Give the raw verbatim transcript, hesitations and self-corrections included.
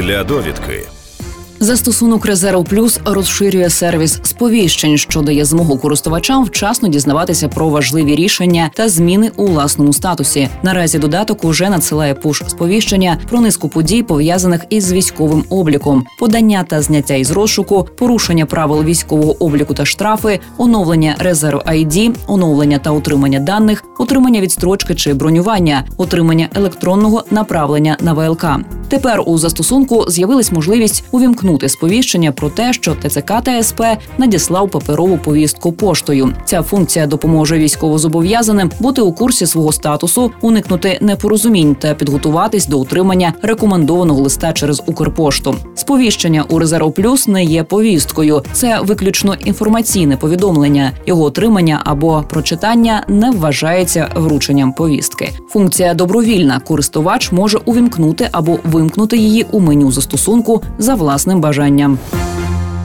для довідки. Застосунок Резерв Плюс розширює сервіс сповіщень, що дає змогу користувачам вчасно дізнаватися про важливі рішення та зміни у власному статусі. Наразі додаток уже надсилає пуш-сповіщення про низку подій, пов'язаних із військовим обліком, подання та зняття із розшуку, порушення правил військового обліку та штрафи, оновлення Резерв ай ді, оновлення та утримання даних, отримання відстрочки чи бронювання, отримання електронного направлення на ве ел ка. Тепер у застосунку з'явилась можливість увімкнути сповіщення про те, що те це ка та ес пе надіслав паперову повістку поштою. Ця функція допоможе військовозобов'язаним бути у курсі свого статусу, уникнути непорозумінь та підготуватись до отримання рекомендованого листа через Укрпошту. Сповіщення у Резерв Плюс не є повісткою. Це виключно інформаційне повідомлення. Його отримання або прочитання не вважається врученням повістки. Функція добровільна. Користувач може увімкнути або вимкнути її у меню застосунку за власним бажанням.